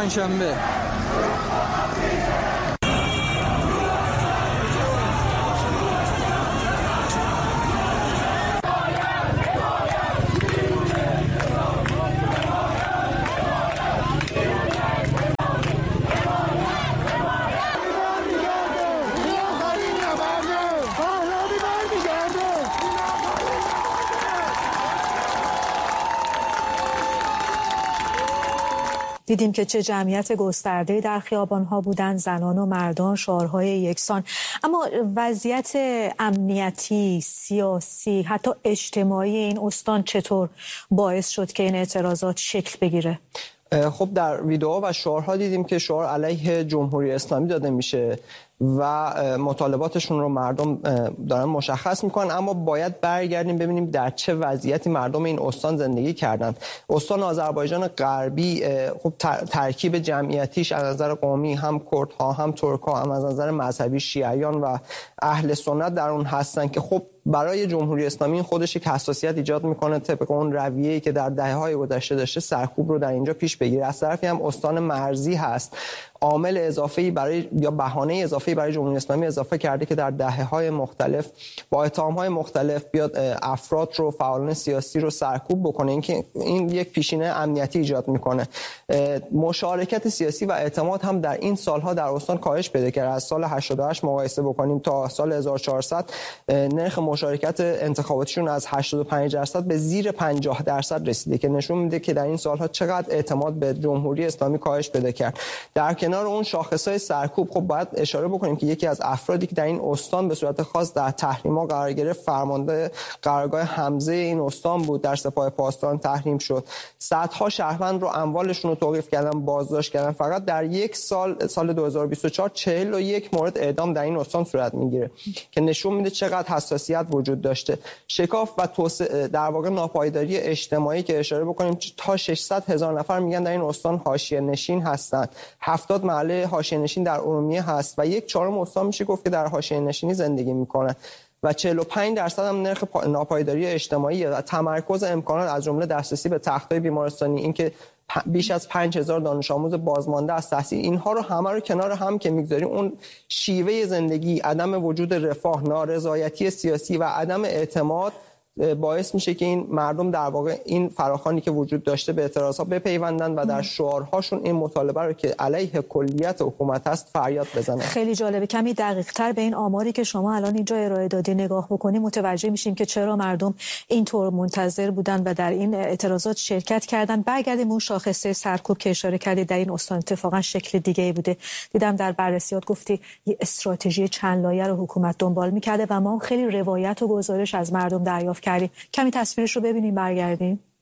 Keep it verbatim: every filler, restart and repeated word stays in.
پنجشنبه. دیدیم که چه جمعیت گسترده‌ای در خیابان‌ها بودند، زنان و مردان، شعارهای یکسان. اما وضعیت امنیتی، سیاسی، حتی اجتماعی این استان چطور باعث شد که این اعتراضات شکل بگیره؟ خب در ویدئوها و شعارها دیدیم که شعار علیه جمهوری اسلامی داده میشه و مطالباتشون رو مردم دارن مشخص میکنن، اما باید برگردیم ببینیم در چه وضعیتی مردم این استان زندگی کردن. استان آذربایجان غربی خب ترکیب جمعیتیش از نظر قومی هم کردها هم ترک‌ها هم از نظر مذهبی شیعیان و اهل سنت در اون هستن که خب برای جمهوری اسلامی خودش یک حساسیت ایجاد میکنه طبق اون رویه‌ای که در دهه‌های گذشته داشته سرکوب رو در اینجا پیش بگیره. از طرفی هم استان مرزی هست، عامل اضافه‌ای برای یا بهانه اضافه‌ای برای جمهوری اسلامی اضافه کرده که در دهه‌های مختلف با اتهام‌های مختلف بیاد افراد رو، فعالان سیاسی رو سرکوب بکنه. این که این یک پیشینه امنیتی ایجاد میکنه. مشارکت سیاسی و اعتماد هم در این سالها در استان کاهش پیدا کرده. از سال هشتاد و هشت مقایسه بکنیم تا سال هزار و چهارصد نرخ مشارکت انتخاباتیشون از هشتاد و پنج درصد به زیر پنجاه درصد رسیده که نشون میده که در این سالها چقدر اعتماد به جمهوری اسلامی کاهش پیدا کرد. در کنار اون شاخص‌های سرکوب خب باید اشاره بکنیم که یکی از افرادی که در این استان به صورت خاص در تحریم‌ها قرار گرفت فرمانده قرارگاه حمزه این استان بود، در سپاه پاسداران تحریم شد. صدها شهروند رو اموالشون رو توقیف کردن، بازداشت کردن. فقط در یک سال سال دو هزار و بیست و چهار چهل و یک مورد اعدام در این استان صورت میگیره که نشون میده چقدر حساسیت وجود داشته. شکاف و توسعه در واقع ناپایداری اجتماعی که اشاره بکنیم تا ششصد هزار نفر میگن در این استان حاشیه نشین هستند. هفتاد محله حاشیه نشین در ارومیه هست و یک چهارم استان میشه گفت که در حاشیه نشینی زندگی میکنه و چهل و پنج درصد هم نرخ ناپایداری اجتماعی و تمرکز امکانات از جمله دسترسی به تخت‌های بیمارستانی، اینکه بیش از پنج هزار دانش آموز بازمانده از تحصیل، اینها رو همه رو کنار هم که میگذاریم اون شیوه زندگی، عدم وجود رفاه، نارضایتی سیاسی و عدم اعتماد باعث میشه که این مردم در واقع این فراخوانی که وجود داشته به اعتراضها بپیوندن و در شعارهاشون این مطالبه رو که علیه کلیت حکومت هست فریاد بزنن. خیلی جالبه. کمی دقیق‌تر به این آماری که شما الان اینجا ارائه دادی نگاه بکنیم متوجه میشیم که چرا مردم اینطور منتظر بودن و در این اعتراضات شرکت کردن. برگردیم اون شاخصه سرکوب که اشاره کردی در این استان اتفاقا شکل دیگه‌ای بوده. دیدم در بررسیات گفتی یه استراتژی چند لایه رو حکومت دنبال می‌کرده و ما خیلی روایت و گزارش از مردم دریافت کردیم. کمی تصویرش رو ببینیم برگردیم.